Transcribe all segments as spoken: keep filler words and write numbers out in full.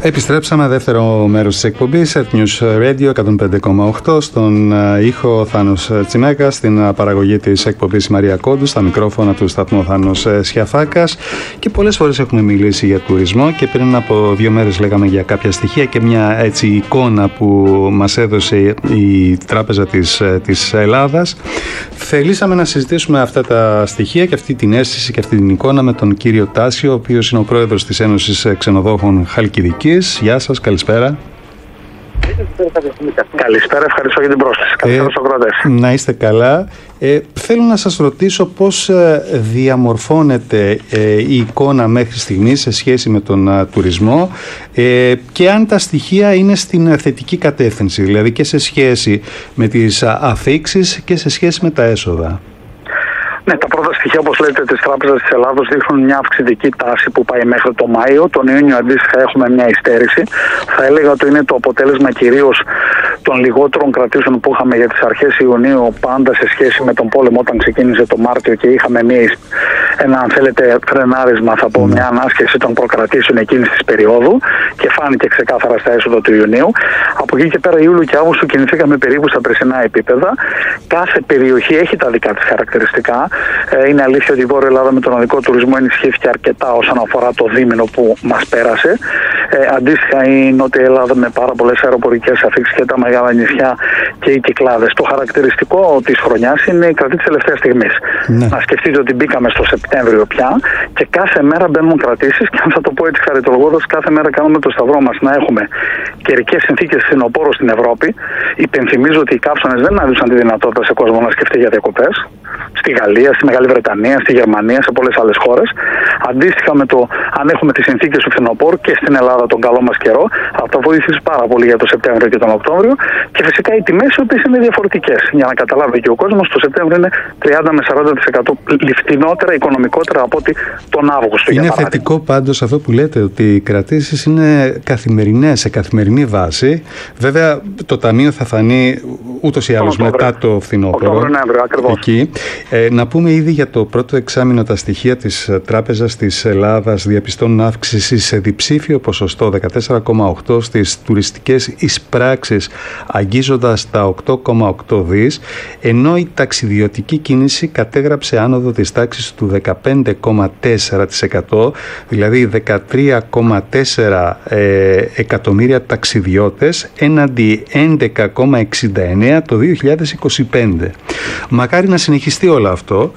Επιστρέψαμε δεύτερο μέρος της εκπομπής Earth News Radio εκατόν πέντε κόμμα οκτώ. Στον ήχο Θάνος Τσιμέκα, στην παραγωγή της εκπομπής Μαρία Κόντου, στα μικρόφωνα του σταθμού Θάνος Σιαφάκας. Και πολλές φορές έχουμε μιλήσει για τουρισμό και πριν από δύο μέρες λέγαμε για κάποια στοιχεία και μια έτσι εικόνα που μας έδωσε η Τράπεζα της, της Ελλάδας. Θελήσαμε να συζητήσουμε αυτά τα στοιχεία και αυτή την αίσθηση και αυτή την εικόνα με τον κύριο Τάσιο, ο οποίος είναι ο πρόεδρος της Ένωσης Ξενοδόχων Χαλκιδικής. Γεια σας, καλησπέρα. Καλησπέρα, ευχαριστώ για την πρόσκληση. Καλησπέρα στους ακροατές. Να είστε καλά. Ε, θέλω να σας ρωτήσω πώς ε, διαμορφώνεται ε, η εικόνα μέχρι στιγμής σε σχέση με τον α, τουρισμό ε, και αν τα στοιχεία είναι στην θετική κατεύθυνση, δηλαδή και σε σχέση με τις αφίξεις και σε σχέση με τα έσοδα. Ναι, τα πρώτα στοιχεία, όπως λέτε, της Τράπεζας της Ελλάδος δείχνουν μια αυξητική τάση που πάει μέχρι το Μάιο. Τον Ιούνιο αντίστοιχα έχουμε μια υστέρηση. Θα έλεγα ότι είναι το αποτέλεσμα κυρίως των λιγότερων κρατήσεων που είχαμε για τις αρχές Ιουνίου, πάντα σε σχέση με τον πόλεμο όταν ξεκίνησε το Μάρτιο και είχαμε μια, ένα, αν θέλετε, φρενάρισμα, θα πω, μια ανάσχεση των προκρατήσεων εκείνης της περίοδου και φάνηκε ξεκάθαρα στα έσοδα του Ιουνίου. Από εκεί και πέρα, Ιούλιο και Αύγουστο κινηθήκαμε περίπου στα περσινά επίπεδα. Κάθε περιοχή έχει τα δικά της χαρακτηριστικά. Είναι αλήθεια ότι η Βόρεια Ελλάδα με τον οδικό τουρισμό ενισχύθηκε αρκετά όσον αφορά το δίμηνο που μας πέρασε. Ε, αντίστοιχα, η Νότια Ελλάδα με πάρα πολλές αεροπορικές αφίξεις και τα μεγάλα νησιά και οι Κυκλάδες. Το χαρακτηριστικό της χρονιάς είναι η κρατή της τελευταίας στιγμής. Ναι. Να σκεφτείτε ότι μπήκαμε στο Σεπτέμβριο πια και κάθε μέρα μπαίνουν κρατήσεις και αν θα το πω έτσι χαριτολογώντας, κάθε μέρα κάνουμε το σταυρό μας να έχουμε καιρικές συνθήκες φθινοπόρου στην Ευρώπη. Υπενθυμίζω ότι οι καύσωνες δεν έδωσαν τη δυνατότητα σε κόσμο να σκεφτεί για διακοπές. Στη Γαλλία, στη Μεγάλη Βρετανία, στη Γερμανία, σε πολλές άλλες χώρες. Αντίστοιχα με το αν έχουμε τις συνθήκες του φθινοπόρου και στην Ελλάδα τον καλό μας καιρό, αυτό βοήθησε πάρα πολύ για το Σεπτέμβριο και τον Οκτώβριο. Και φυσικά οι τιμές οι οποίες είναι διαφορετικές. Για να καταλάβει και ο κόσμος, το Σεπτέμβριο είναι τριάντα με σαράντα τοις εκατό φθηνότερα, οικονομικότερα από ότι τον Αύγουστο. Είναι θετικό πάντως αυτό που λέτε, ότι οι κρατήσεις είναι καθημερινές, σε καθημερινή βάση. Βέβαια, το Ταμείο θα φανεί ούτως ή άλλως μετά το φθινόπωρο. Εκεί. Ε, να πούμε ήδη για το πρώτο εξάμηνο τα στοιχεία της Τράπεζας της Ελλάδας διαπιστώνουν αύξηση σε διψήφιο ποσοστό δεκατέσσερα κόμμα οκτώ στις τουριστικές εισπράξεις, αγγίζοντας τα οκτώ κόμμα οκτώ δις, ενώ η ταξιδιωτική κίνηση κατέγραψε άνοδο της τάξης του δεκαπέντε κόμμα τέσσερα τοις εκατό, δηλαδή δεκατρία κόμμα τέσσερα ε, εκατομμύρια ταξιδιώτες έναντι έντεκα κόμμα εξήντα εννέα το δύο χιλιάδες είκοσι πέντε. Μακάρι να συνεχιστεί όλο αυτό.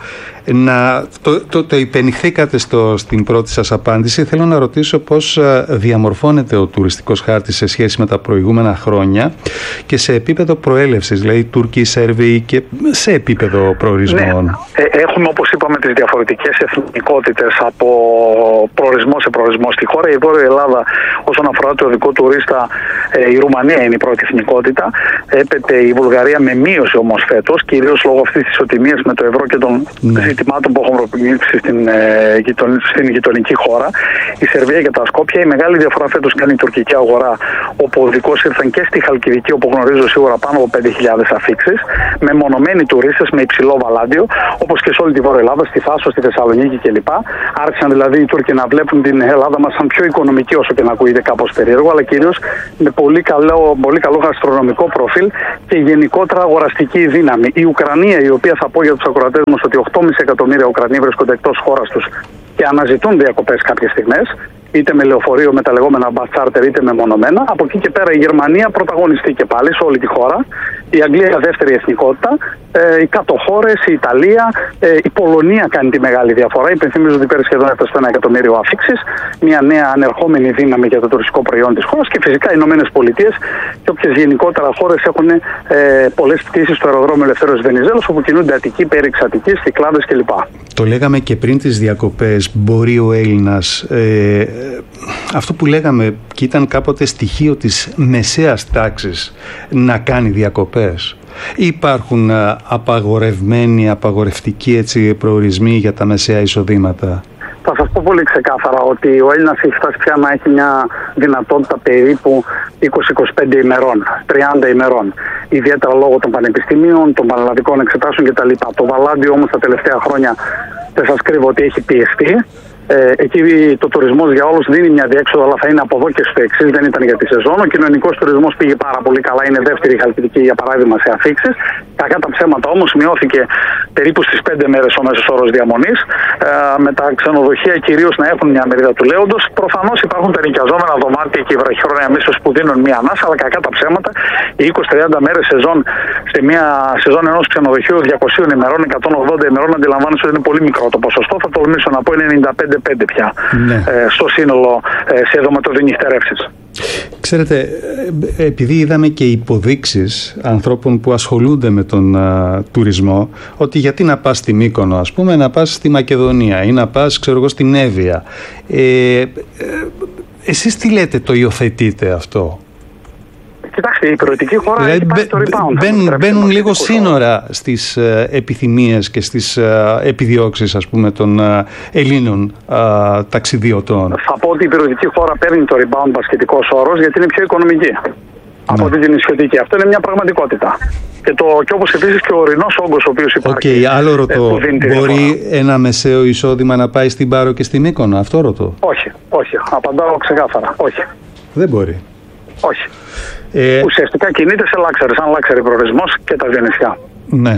Να, το, το, το υπενηχθήκατε στο, στην πρώτη σας απάντηση. Θέλω να ρωτήσω πώς διαμορφώνεται ο τουριστικός χάρτης σε σχέση με τα προηγούμενα χρόνια και σε επίπεδο προέλευσης, δηλαδή Τούρκοι, Σέρβοι και σε επίπεδο προορισμών. Ναι. Ε, έχουμε, όπως είπαμε, τις διαφορετικές εθνικότητες από προορισμό σε προορισμό στη χώρα. Η Βόρεια Ελλάδα, όσον αφορά το οδικό τουρίστα, ε, η Ρουμανία είναι η πρώτη εθνικότητα. Έπεται η Βουλγαρία με μείωση όμως φέτος, κυρίως λόγω αυτής της ισοτιμίας με το ευρώ και των ναι. ζητημάτων που έχουν προκύψει στην, ε, γειτον, στην γειτονική χώρα. Η Σερβία και τα Σκόπια. Η μεγάλη διαφορά φέτος κάνει η τουρκική αγορά, όπου οδικώς ήρθαν και στη Χαλκιδική, όπου γνωρίζω σίγουρα πάνω από πέντε χιλιάδες αφίξεις, με μονομένοι τουρίστες με υψηλό βαλάντιο, όπως και σε όλη τη Βόρεια Ελλάδα, στη Θάσο, στη Θεσσαλονίκη κλπ. Άρχισαν δηλαδή οι Τούρκοι να βλέπουν την Ελλάδα μας σαν πιο οικονομική, όσο και να ακούγεται κάπως περίεργο, αλλά κυρίως με πολύ καλό, πολύ καλό γαστρονομικό προφίλ και γενικότερα αγοραστική δύναμη. Η Ουκρανία, η οποία θα πω για τους ακροατές μας ότι οκτώ κόμμα πέντε εκατομμύρια Ουκρανοί βρίσκονται εκτός χώρας τους και αναζητούν διακοπές κάποιες στιγμές, είτε με λεωφορείο, με τα λεγόμενα bus charter, είτε με μονομένα. Από εκεί και πέρα η Γερμανία πρωταγωνιστεί και πάλι σε όλη τη χώρα. Η Αγγλία δεύτερη εθνικότητα. Ε, οι κάτω χώρες, η Ιταλία, ε, η Πολωνία κάνει τη μεγάλη διαφορά. Υπενθυμίζω ότι πέρυσι σχεδόν έφτασε στο ένα εκατομμύριο αφίξεις. Μια νέα ανερχόμενη δύναμη για το τουριστικό προϊόν της χώρας. Και φυσικά οι Ηνωμένες Πολιτείες και όποιες γενικότερα χώρες έχουν ε, πολλές πτήσεις στο αεροδρόμιο Ελευθέρωσης Βενιζέλος, όπου κινούνται Αττική, Πέριξ Αττικής, Κυκλάδες κλπ. Το λέγαμε και πριν τις διακοπές. Μπορεί ο Έλληνας, ε, αυτό που λέγαμε και ήταν κάποτε στοιχείο της μεσαίας τάξης, να κάνει διακοπές. Υπάρχουν απαγορευμένοι, απαγορευτικοί έτσι, προορισμοί για τα μεσαία εισοδήματα? Θα σας πω πολύ ξεκάθαρα ότι ο Έλληνας έχει φτάσει πια να έχει μια δυνατότητα περίπου είκοσι με είκοσι πέντε ημερών, τριάντα ημερών. Ιδιαίτερα λόγω των πανεπιστημίων, των πανελλαδικών εξετάσεων κτλ. Το βαλάντιο όμως τα τελευταία χρόνια δεν σας κρύβω ότι έχει πιεστεί. Ε, εκεί το τουρισμός για όλους δίνει μια διέξοδο, αλλά θα είναι από εδώ και στο εξής, δεν ήταν για τη σεζόν. Ο κοινωνικός τουρισμός πήγε πάρα πολύ καλά, είναι δεύτερη η Χαλκιδική για παράδειγμα σε αφίξεις. Κακά τα ψέματα όμως, μειώθηκε περίπου στις πέντε μέρες ο μέσος όρος διαμονής. Ε, με τα ξενοδοχεία κυρίως να έχουν μια μερίδα του λέοντος. Προφανώς υπάρχουν τα νοικιαζόμενα δωμάτια και οι βραχυχρόνια μίσθωση που δίνουν μια ανάσα, αλλά κακά τα ψέματα. Οι είκοσι τριάντα μέρες σεζόν σε μια σεζόν ενός ξενοδοχείου διακοσίων ημερών, εκατόν ογδόντα ημερών, αντιλαμβάνεσαι ότι είναι πολύ μικρό το ποσοστό. Θα τολμήσω να πω είναι ενενήντα πέντε πέντε πια, ναι. ε, στο σύνολο ε, σε δωματοδινυχτερεύσεις. Ξέρετε, επειδή είδαμε και υποδείξεις ανθρώπων που ασχολούνται με τον α, τουρισμό, ότι γιατί να πας στη Μύκονο, ας πούμε, να πας στη Μακεδονία ή να πας, ξέρω εγώ, στην Εύβοια. Ε, ε, εσείς τι λέτε, το υιοθετείτε αυτό? Κοιτάξτε, η προαιρετική χώρα δηλαδή, έχει πάει το rebound. Μπαίνουν, μπαίνουν λίγο σύνορα στις ε, επιθυμίες και στις ε, επιδιώξεις, ας πούμε, των ε, Ελλήνων ε, ταξιδιωτών. Θα πω ότι η περιοδική χώρα παίρνει το rebound βασιλικός όρος γιατί είναι πιο οικονομική, ναι, από την νησιωτική. Αυτό είναι μια πραγματικότητα. Και, το, και όπως επίσης και ο ορεινός όγκος ο οποίος υπάρχει. Οκ, okay, άλλο ρωτώ. Ε, μπορεί ένα μεσαίο εισόδημα να πάει στην Πάρο και στη Μύκονο? Αυτό ρωτώ. Όχι, όχι. Απαντάω ξεκάθαρα. Όχι. Δεν μπορεί. Όχι. Ε, Ουσιαστικά κινείται σε λάξερ, σαν λάξερ προορισμός και τα δύο νησιά. Ναι.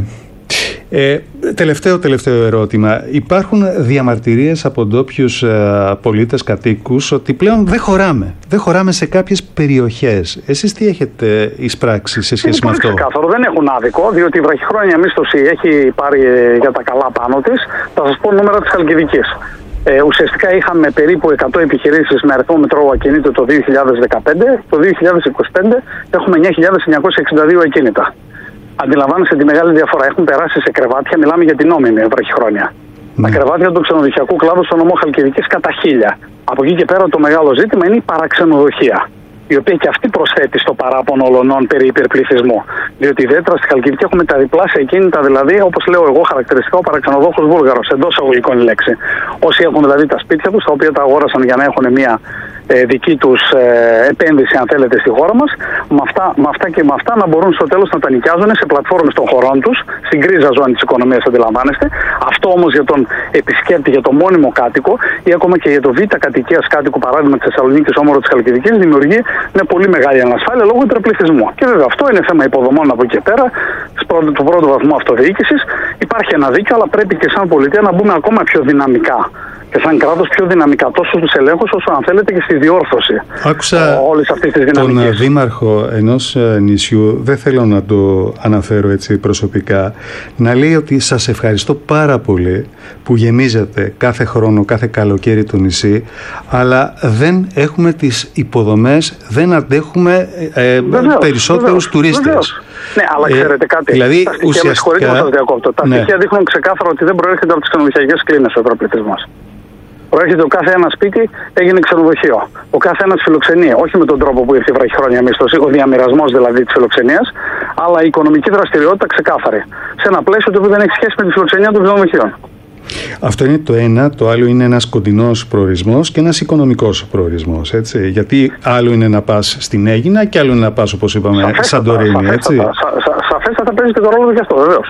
Ε, τελευταίο, τελευταίο ερώτημα. Υπάρχουν διαμαρτυρίες από ντόπιους ε, πολίτες, κατοίκους, ότι πλέον δεν χωράμε. Δεν χωράμε σε κάποιες περιοχές. Εσείς τι έχετε εισπράξει σε σχέση με αυτό? Ξεκάθαρο, δεν έχουν άδικο, διότι η βραχυχρόνια μίσθωση έχει πάρει για τα καλά πάνω της. Θα σας πω νούμερα της Χαλκιδικής. Ε, ουσιαστικά είχαμε περίπου εκατό επιχειρήσεις με αριθμό μετρώου ακινήτου το δύο χιλιάδες δεκαπέντε. Το δύο χιλιάδες είκοσι πέντε έχουμε εννιά χιλιάδες εννιακόσια εξήντα δύο ακίνητα. Αντιλαμβάνεσαι τη μεγάλη διαφορά. Έχουν περάσει σε κρεβάτια, μιλάμε για την νόμιμη βραχυχρόνια. Mm. Τα κρεβάτια του ξενοδοχειακού κλάδου στο νομό Χαλκιδικής κατά χίλια. Από εκεί και πέρα το μεγάλο ζήτημα είναι η παραξενοδοχεία, η οποία και αυτή προσθέτει στο παράπονο ολονών περί υπερπληθυσμού. Διότι ιδιαίτερα στη Χαλκιδική έχουμε τα διπλάσια ακίνητα, δηλαδή, όπως λέω εγώ χαρακτηριστικά, ο παραξενοδόχος Βούλγαρος, εντός αγωγικών λέξη. Όσοι έχουν δηλαδή τα σπίτια τους, τα οποία τα αγόρασαν για να έχουν μια ε, δική τους ε, επένδυση, αν θέλετε, στη χώρα μας, με αυτά, με αυτά και με αυτά να μπορούν στο τέλος να τα νοικιάζουν σε πλατφόρμες των χωρών τους, στην γκρίζα ζώνη της οικονομίας, αντιλαμβάνεστε. Αυτό όμως για τον επισκέπτη, για τον μόνιμο κάτοικο ή ακόμα και για το β' κατοικίας κάτοικο, παράδειγμα της Θεσσαλονίκης, όμορο της Χαλκιδικής, δημιουργεί με πολύ μεγάλη ανασφάλεια λόγω υπερπληθυσμού. Και βέβαια αυτό είναι θέμα υποδομών από εκεί και πέρα, του πρώτου βαθμού αυτοδιοίκησης. Υπάρχει ένα δίκαιο, αλλά πρέπει και σαν πολιτεία να μπούμε ακόμα πιο δυναμικά. Και σαν κράτος πιο δυναμικά, τόσο στους ελέγχους όσο αν θέλετε και στη διόρθωση. Άκουσα όλης αυτής της δυναμικής. Τον δήμαρχο ενός νησιού, δεν θέλω να το αναφέρω έτσι προσωπικά, να λέει ότι σας ευχαριστώ πάρα πολύ που γεμίζετε κάθε χρόνο, κάθε καλοκαίρι το νησί, αλλά δεν έχουμε τις υποδομές, δεν αντέχουμε ε, βεβαίως, περισσότερους βεβαίως, τουρίστες. Βεβαίως. Ναι, αλλά ξέρετε κάτι. Ε, δηλαδή, τα στοιχεία, ουσιαστικά, με σας διακόπτω. Τα ναι. στοιχεία δείχνουν ξεκάθαρα ότι δεν προέρχεται από τις ξενοδοχειακές κλίνες ο υπερπληθυσμός. Προέρχεται ο κάθε ένα σπίτι, έγινε ξενοδοχείο. Ο κάθε ένα φιλοξενεί, όχι με τον τρόπο που ήρθε η βραχυχρόνια μίσθωση, ο διαμοιρασμός δηλαδή της φιλοξενίας, αλλά η οικονομική δραστηριότητα ξεκάθαρη. Σε ένα πλαίσιο το οποίο δεν έχει σχέση με τη φιλοξενία των ξενοδοχείων. Αυτό είναι το ένα. Το άλλο είναι ένας κοντινός προορισμός και ένας οικονομικός προορισμός. Έτσι. Γιατί άλλο είναι να πας στην Αίγινα και άλλο είναι να πας, όπως είπαμε, σαφέστατα, Σαντορίνη. Σαφέστατα, σα, σαφέστατα παίζει και το ρόλο γι' αυτό, βεβαίως.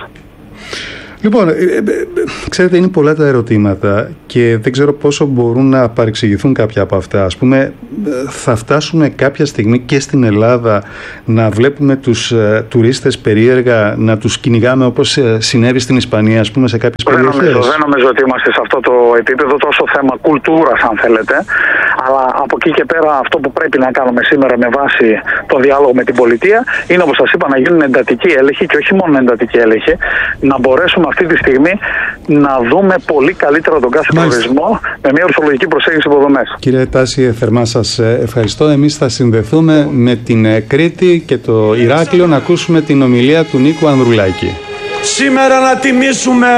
Λοιπόν, ξέρετε, είναι πολλά τα ερωτήματα και δεν ξέρω πόσο μπορούν να παρεξηγηθούν κάποια από αυτά. Ας πούμε, θα φτάσουμε κάποια στιγμή και στην Ελλάδα να βλέπουμε τους ε, τουρίστες περίεργα, να τους κυνηγάμε όπως ε, συνέβη στην Ισπανία, ας πούμε, σε κάποιες δεν περιοχές. Νομίζω, δεν νομίζω ότι είμαστε σε αυτό το επίπεδο, τόσο θέμα κουλτούρας, αν θέλετε. Αλλά από εκεί και πέρα, αυτό που πρέπει να κάνουμε σήμερα με βάση το διάλογο με την πολιτεία είναι, όπως σας είπα, να γίνουν εντατικοί έλεγχοι και όχι μόνο εντατικοί έλεγχοι, να μπορέσουμε αυτή τη στιγμή να δούμε πολύ καλύτερα τον κάθε προορισμό με μια ορθολογική προσέγγιση υποδομές. Κύριε Τάση, θερμά σας ευχαριστώ. Εμείς θα συνδεθούμε με την Κρήτη και το Ηράκλειο να ακούσουμε την ομιλία του Νίκου Ανδρουλάκη. Σήμερα να τιμήσουμε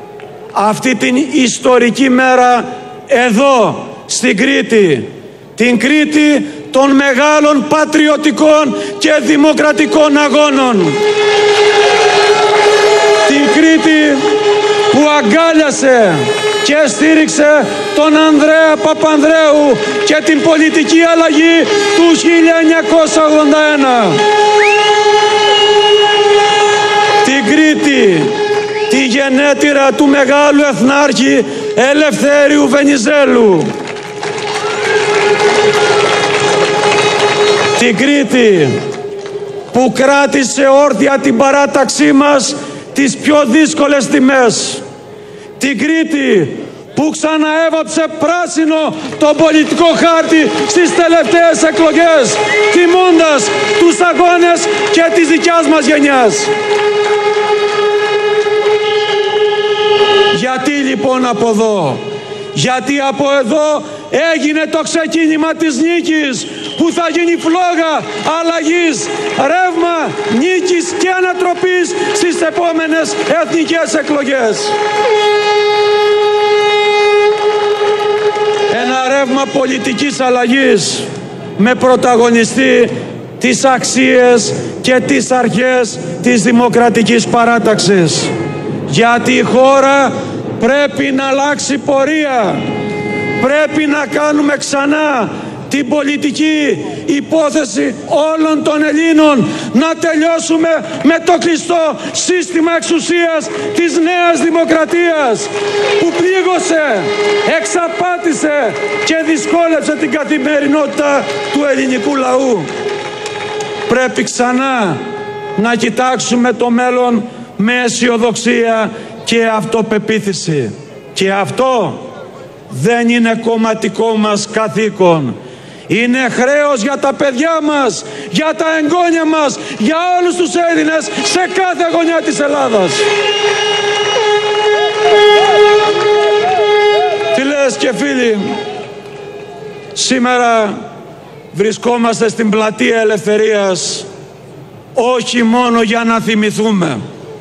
αυτή την ιστορική μέρα εδώ στην Κρήτη. Την Κρήτη των μεγάλων πατριωτικών και δημοκρατικών αγώνων. Την Κρήτη που αγκάλιασε και στήριξε τον Ανδρέα Παπανδρέου και την πολιτική αλλαγή του χίλια εννιακόσια ογδόντα ένα. Την Κρήτη, τη γενέτειρα του μεγάλου εθνάρχη Ελευθέριου Βενιζέλου. Την Κρήτη που κράτησε όρθια την παράταξή μας τις πιο δύσκολες τιμές. Την Κρήτη που ξαναέβαψε πράσινο τον πολιτικό χάρτη στις τελευταίες εκλογές, τιμώντας τους αγώνες και της δικιάς μας γενιάς. Γιατί λοιπόν από εδώ? Γιατί από εδώ έγινε το ξεκίνημα της νίκης που θα γίνει φλόγα αλλαγής, ρεύμα νίκης και ανατροπής στις επόμενες εθνικές εκλογές. Ένα ρεύμα πολιτικής αλλαγής με πρωταγωνιστή τις αξίες και τις αρχές της δημοκρατικής παράταξης. Γιατί η χώρα πρέπει να αλλάξει πορεία. Πρέπει να κάνουμε ξανά την πολιτική υπόθεση όλων των Ελλήνων, να τελειώσουμε με το κλειστό σύστημα εξουσίας της νέας δημοκρατίας που πλήγωσε, εξαπάτησε και δυσκόλεψε την καθημερινότητα του ελληνικού λαού. Πρέπει ξανά να κοιτάξουμε το μέλλον με αισιοδοξία και αυτοπεποίθηση. Και αυτό δεν είναι κομματικό μας καθήκον. Είναι χρέος για τα παιδιά μας, για τα εγγόνια μας, για όλους τους Έλληνες σε κάθε γωνιά της Ελλάδας. Φίλες και φίλοι, σήμερα βρισκόμαστε στην Πλατεία Ελευθερίας όχι μόνο για να θυμηθούμε.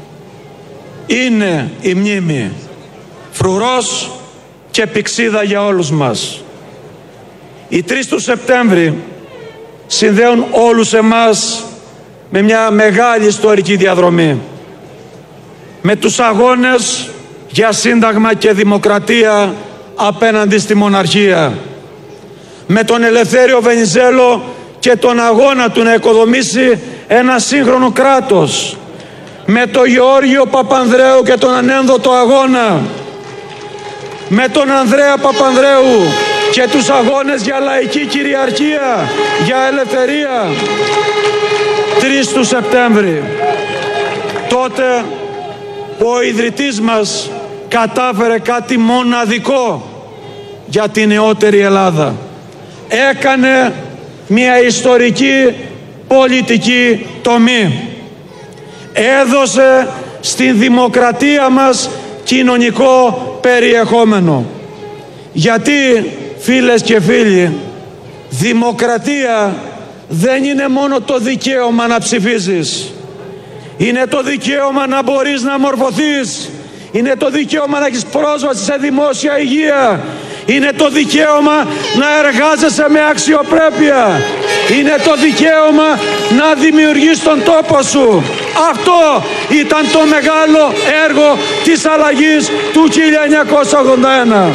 Είναι η μνήμη φρουρός και πηξίδα για όλους μας. Οι τρεις του Σεπτέμβρη συνδέουν όλους εμάς με μια μεγάλη ιστορική διαδρομή. Με τους αγώνες για σύνταγμα και δημοκρατία απέναντι στη μοναρχία. Με τον Ελευθέριο Βενιζέλο και τον αγώνα του να οικοδομήσει ένα σύγχρονο κράτος. Με τον Γεώργιο Παπανδρέου και τον ανένδοτο αγώνα. Με τον Ανδρέα Παπανδρέου και τους αγώνες για λαϊκή κυριαρχία, για ελευθερία. τρεις του Σεπτέμβρη. Τότε ο ιδρυτής μας κατάφερε κάτι μοναδικό για την νεότερη Ελλάδα. Έκανε μια ιστορική πολιτική τομή. Έδωσε στην δημοκρατία μας κοινωνικό περιεχόμενο. Γιατί, φίλες και φίλοι, δημοκρατία δεν είναι μόνο το δικαίωμα να ψηφίζεις. Είναι το δικαίωμα να μπορείς να μορφωθείς. Είναι το δικαίωμα να έχεις πρόσβαση σε δημόσια υγεία. Είναι το δικαίωμα να εργάζεσαι με αξιοπρέπεια. Είναι το δικαίωμα να δημιουργείς τον τόπο σου. Αυτό ήταν το μεγάλο έργο της αλλαγής του χίλια εννιακόσια ογδόντα ένα.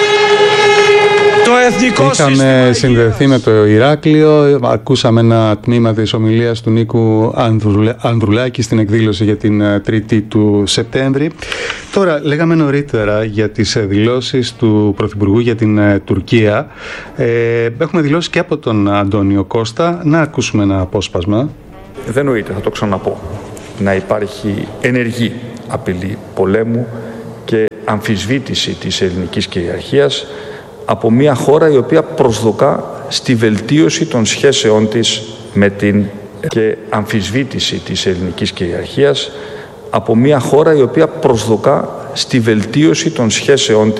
Το εθνικό Είχαμε σύστημα συνδεθεί με το Ηράκλειο, ακούσαμε ένα τμήμα της ομιλίας του Νίκου Ανδρουλα... Ανδρουλάκη στην εκδήλωση για την τρίτη του Σεπτέμβρη. Τώρα, λέγαμε νωρίτερα για τις δηλώσεις του Πρωθυπουργού για την Τουρκία. Ε, έχουμε δηλώσει και από τον Αντώνιο Κώστα. Να ακούσουμε ένα απόσπασμα. Δεν νοείται, θα το ξαναπώ, να υπάρχει ενεργή απειλή πολέμου και αμφισβήτηση της ελληνικής κυριαρχίας από μια χώρα η οποία προσδοκά στη βελτίωση των σχέσεών της με την και αμφισβήτηση της ελληνικής κυριαρχίας από μια χώρα η οποία προσδοκά στη βελτίωση των σχέσεών της